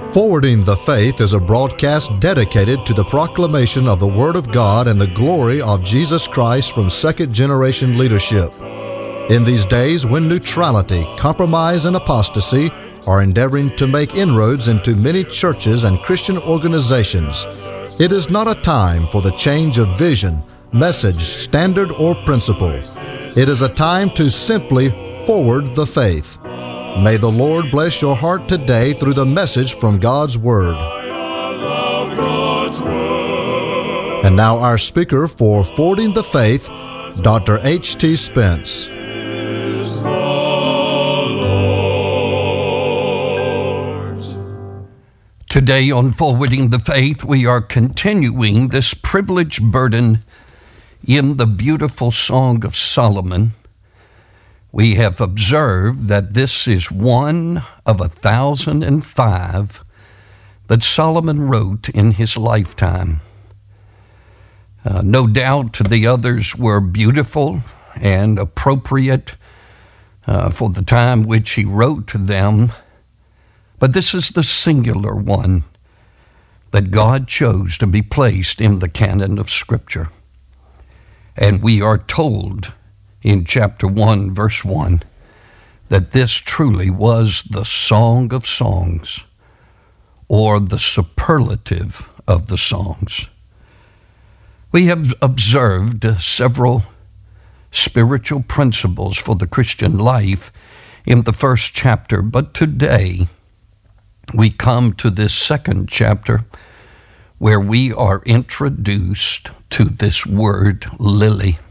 Forwarding the Faith is a broadcast dedicated to the proclamation of the Word of God and the glory of Jesus Christ from second-generation leadership. In these days when neutrality, compromise, and apostasy are endeavoring to make inroads into many churches and Christian organizations, it is not a time for the change of vision, message, standard, or principle. It is a time to simply forward the faith. May the Lord bless your heart today through the message from God's Word. And now our speaker for Forwarding the Faith, Dr. H.T. Spence. Today on Forwarding the Faith, we are continuing this privileged burden in the beautiful Song of Solomon. We have observed that this is one of 1,005 that Solomon wrote in his lifetime. No doubt the others were beautiful and appropriate for the time which he wrote them, but this is the singular one that God chose to be placed in the canon of Scripture. And we are told in chapter 1, verse 1, that this truly was the Song of Songs, or the superlative of the songs. We have observed several spiritual principles for the Christian life in the first chapter, but today we come to this second chapter where we are introduced to this word lily.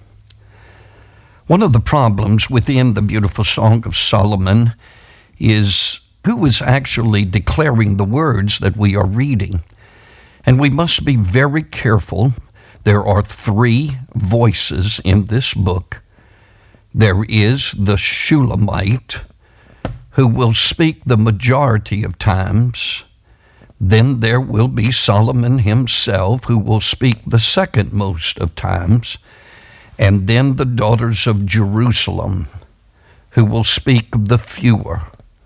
One of the problems within the beautiful Song of Solomon is who is actually declaring the words that we are reading. And we must be very careful. There are three voices in this book. There is the Shulamite, who will speak the majority of times. Then there will be Solomon himself, who will speak the second most of times. And then the daughters of Jerusalem, who will speak the fewer.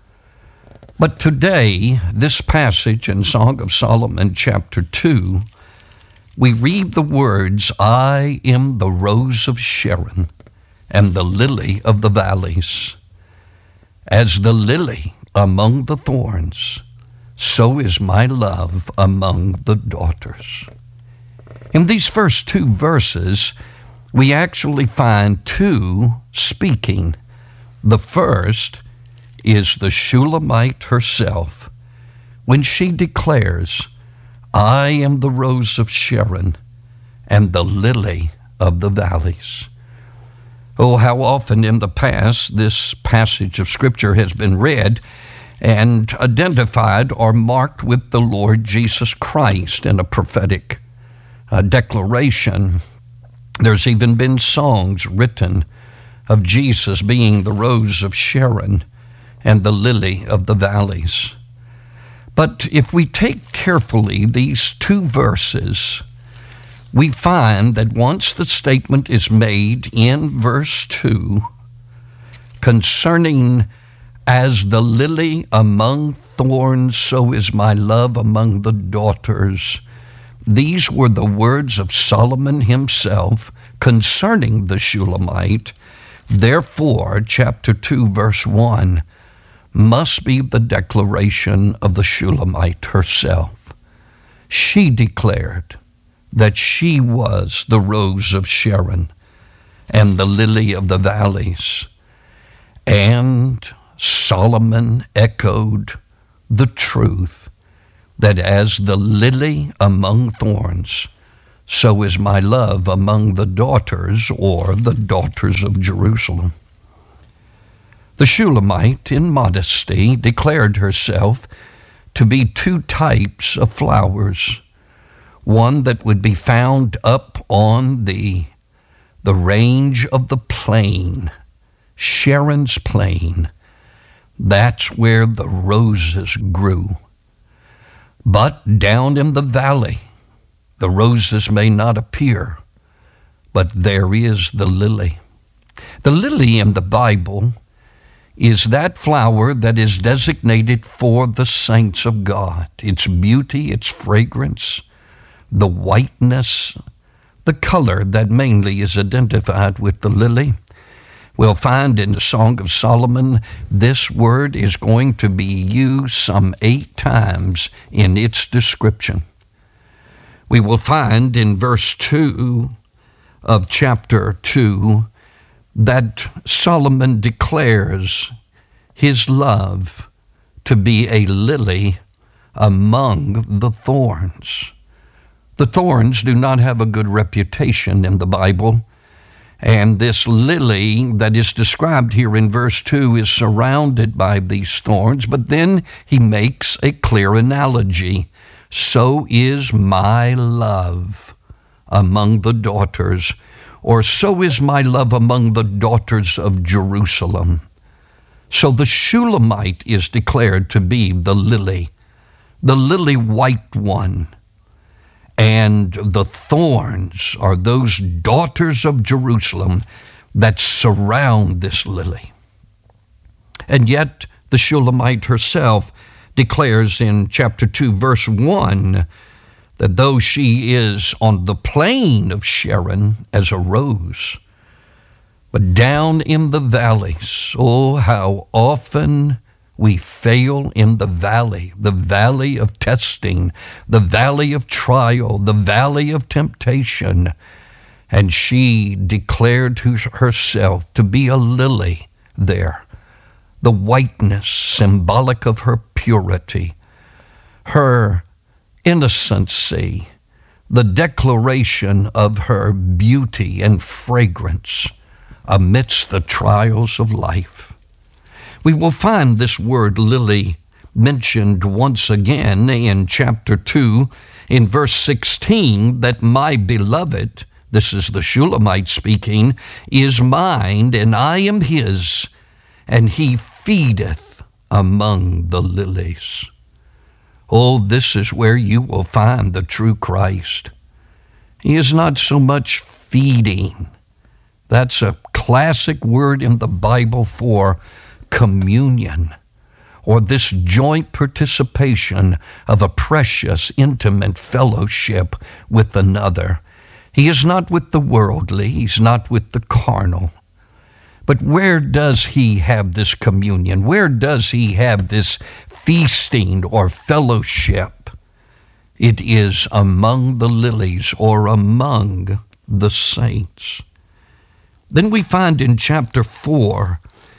But today, this passage in Song of Solomon, chapter 2, we read the words, I am the rose of Sharon and the lily of the valleys. As the lily among the thorns, so is my love among the daughters. In these first two verses, we actually find two speaking. The first is the Shulamite herself when she declares, I am the rose of Sharon and the lily of the valleys. Oh, how often in the past this passage of Scripture has been read and identified or marked with the Lord Jesus Christ in a prophetic declaration. There's even been songs written of Jesus being the rose of Sharon and the lily of the valleys. But if we take carefully these two verses, we find that once the statement is made in verse 2 concerning as the lily among thorns, so is my love among the daughters, these were the words of Solomon himself concerning the Shulamite. Therefore, chapter 2, verse 1, must be the declaration of the Shulamite herself. She declared that she was the rose of Sharon and the lily of the valleys. And Solomon echoed the truth that as the lily among thorns, so is my love among the daughters, or the daughters of Jerusalem. The Shulamite, in modesty, declared herself to be two types of flowers, one that would be found up on the range of the plain, Sharon's plain. That's where the roses grew. But down in the valley, the roses may not appear, but there is the lily. The lily in the Bible is that flower that is designated for the saints of God. Its beauty, its fragrance, the whiteness, the color that mainly is identified with the lily. We'll find in the Song of Solomon, this word is going to be used some 8 times in its description. We will find in verse 2 of chapter 2 that Solomon declares his love to be a lily among the thorns. The thorns do not have a good reputation in the Bible, and this lily that is described here in verse 2 is surrounded by these thorns, but then he makes a clear analogy. So is my love among the daughters, or so is my love among the daughters of Jerusalem. So the Shulamite is declared to be the lily white one. And the thorns are those daughters of Jerusalem that surround this lily. And yet the Shulamite herself declares in chapter 2, verse 1, that though she is on the plain of Sharon as a rose, but down in the valleys, oh, how often we fail in the valley of testing, the valley of trial, the valley of temptation. And she declared herself to be a lily there, the whiteness symbolic of her purity, her innocency, the declaration of her beauty and fragrance amidst the trials of life. We will find this word lily mentioned once again in chapter 2 in verse 16, that my beloved, this is the Shulamite speaking, is mine and I am his, and he feedeth among the lilies. Oh, this is where you will find the true Christ. He is not so much feeding. That's a classic word in the Bible for communion, or this joint participation of a precious, intimate fellowship with another. He is not with the worldly, he's not with the carnal. But where does he have this communion? Where does he have this feasting or fellowship? It is among the lilies, or among the saints. Then we find in chapter 4,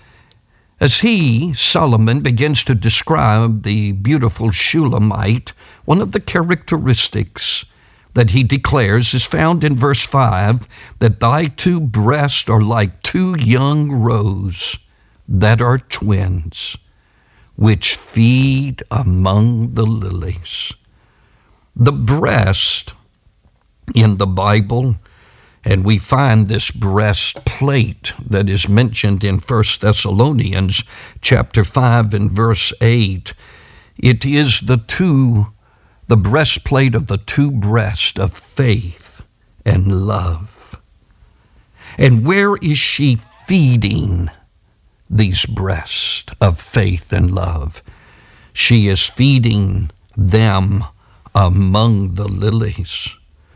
as Solomon, begins to describe the beautiful Shulamite, one of the characteristics that he declares is found in verse 5, that thy 2 breasts are like 2 young roes that are twins, which feed among the lilies. The breast in the Bible, and we find this breastplate that is mentioned in 1 Thessalonians chapter 5 and verse 8. It is the breastplate of the 2 breasts of faith and love. And where is she feeding these breasts of faith and love? She is feeding them among the lilies.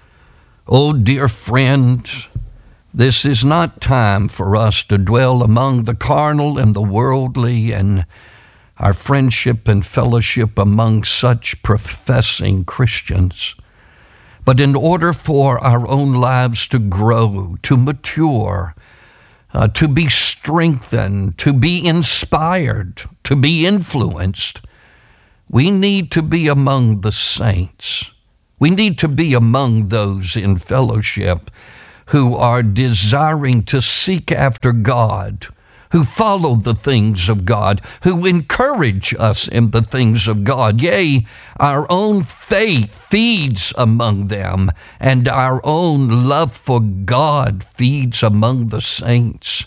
Oh, dear friend, this is not time for us to dwell among the carnal and the worldly and our friendship and fellowship among such professing Christians. But in order for our own lives to grow, to mature, to be strengthened, to be inspired, to be influenced, we need to be among the saints. We need to be among those in fellowship who are desiring to seek after God, who follow the things of God, who encourage us in the things of God. Yea, our own faith feeds among them, and our own love for God feeds among the saints.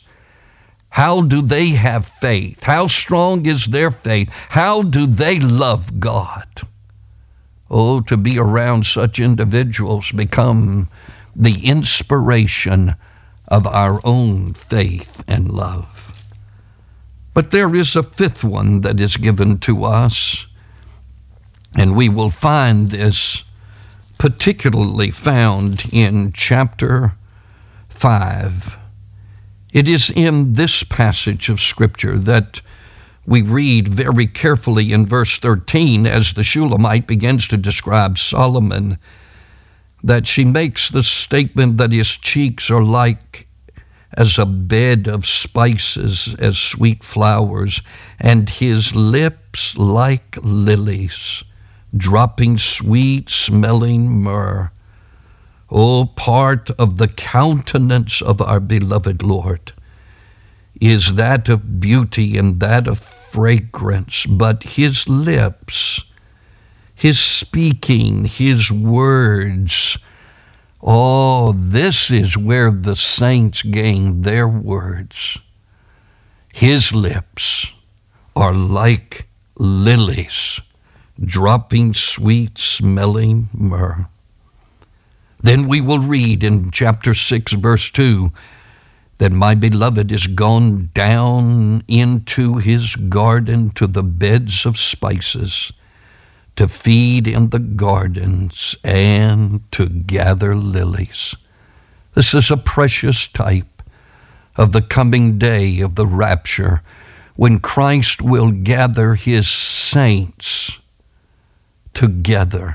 How do they have faith? How strong is their faith? How do they love God? Oh, to be around such individuals become the inspiration of our own faith and love. But there is a fifth one that is given to us, and we will find this particularly found in chapter 5. It is in this passage of Scripture that we read very carefully in verse 13 as the Shulamite begins to describe Solomon, that she makes the statement that his cheeks are like as a bed of spices, as sweet flowers, and his lips like lilies, dropping sweet-smelling myrrh. O part of the countenance of our beloved Lord is that of beauty and that of fragrance, but his lips, his speaking, his words, oh, this is where the saints gain their words. His lips are like lilies, dropping sweet-smelling myrrh. Then we will read in chapter 6, verse 2, that my beloved is gone down into his garden to the beds of spices, to feed in the gardens and to gather lilies. This is a precious type of the coming day of the rapture, when Christ will gather his saints together.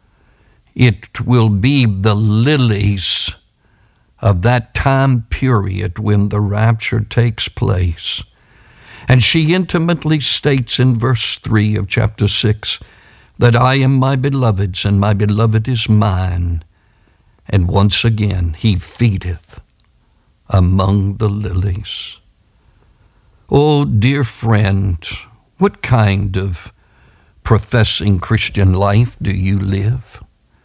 It will be the lilies of that time period when the rapture takes place. And she intimately states in verse 3 of chapter 6 that I am my beloved's and my beloved is mine. And once again he feedeth among the lilies. Oh, dear friend, what kind of professing Christian life do you live?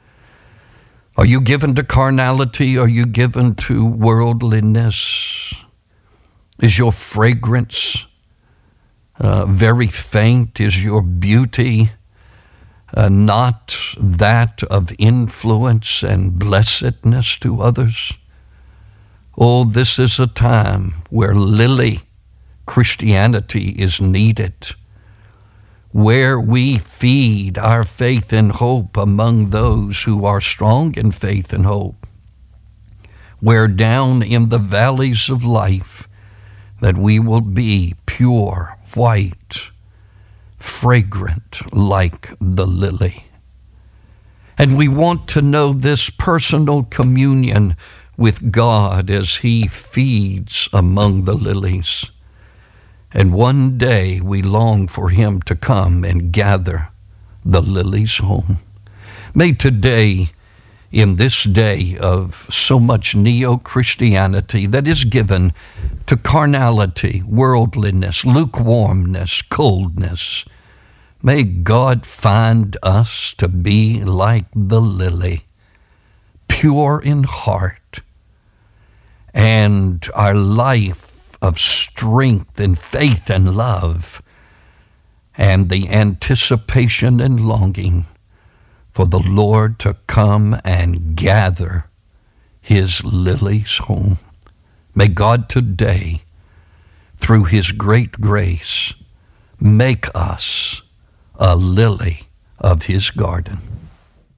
Are you given to carnality? Are you given to worldliness? Is your fragrance very faint? Is your beauty not that of influence and blessedness to others? Oh, this is a time where lily Christianity is needed, where we feed our faith and hope among those who are strong in faith and hope, where down in the valleys of life that we will be pure, white, fragrant like the lily. And we want to know this personal communion with God as he feeds among the lilies. And one day we long for him to come and gather the lilies home. May today, in this day of so much neo-Christianity that is given to carnality, worldliness, lukewarmness, coldness, may God find us to be like the lily, pure in heart, and our life of strength and faith and love, and the anticipation and longing for the Lord to come and gather his lilies home. May God today, through his great grace, make us a lily of his garden.